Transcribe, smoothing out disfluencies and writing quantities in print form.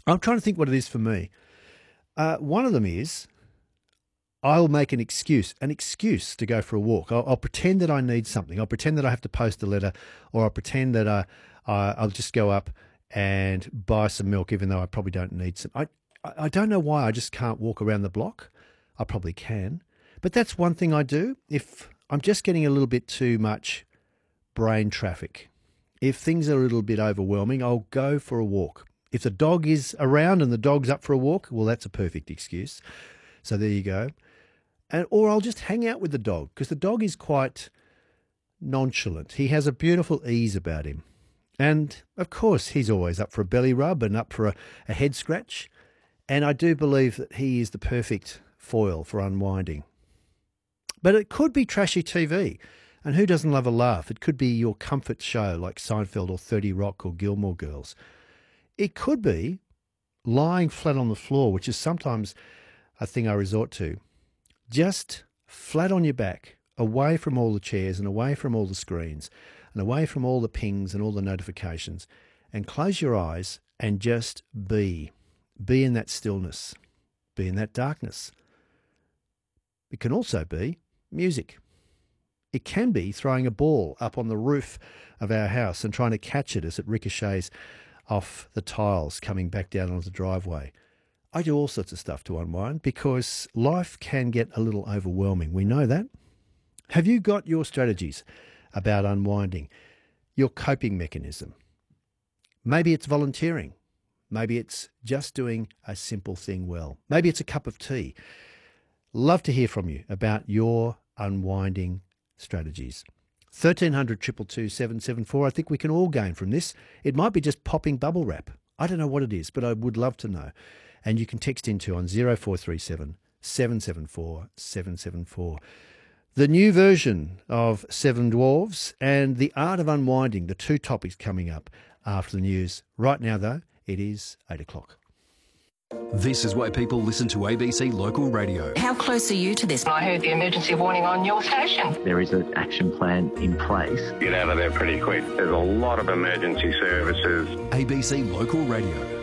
I'm trying to think what it is for me. One of them is I'll make an excuse to go for a walk. I'll pretend that I need something. I'll pretend that I have to post a letter, or I'll pretend that I'll just go up and buy some milk, even though I probably don't need some. I don't know why I just can't walk around the block. I probably can. But that's one thing I do. If I'm just getting a little bit too much brain traffic, if things are a little bit overwhelming, I'll go for a walk. If the dog is around and the dog's up for a walk, well, that's a perfect excuse. So there you go. Or I'll just hang out with the dog, because the dog is quite nonchalant. He has a beautiful ease about him. And, of course, he's always up for a belly rub and up for a head scratch. And I do believe that he is the perfect foil for unwinding. But it could be trashy TV. And who doesn't love a laugh? It could be your comfort show like Seinfeld or 30 Rock or Gilmore Girls. It could be lying flat on the floor, which is sometimes a thing I resort to. Just flat on your back, away from all the chairs and away from all the screens and away from all the pings and all the notifications, and close your eyes and just be. Be in that stillness. Be in that darkness. It can also be music. It can be throwing a ball up on the roof of our house and trying to catch it as it ricochets off the tiles coming back down onto the driveway. I do all sorts of stuff to unwind because life can get a little overwhelming. We know that. Have you got your strategies about unwinding, your coping mechanism? Maybe it's volunteering. Maybe it's just doing a simple thing well. Maybe it's a cup of tea. Love to hear from you about your unwinding strategies. 1300 222 774. I think we can all gain from this. It might be just popping bubble wrap. I don't know what it is, but I would love to know. And you can text into on 0437 774 774. The new version of Seven Dwarves and the art of unwinding, the two topics coming up after the news. Right now, though, it is 8 o'clock. This is why people listen to ABC Local Radio. How close are you to this? I heard the emergency warning on your station. There is an action plan in place. Get out of there pretty quick. There's a lot of emergency services. ABC Local Radio.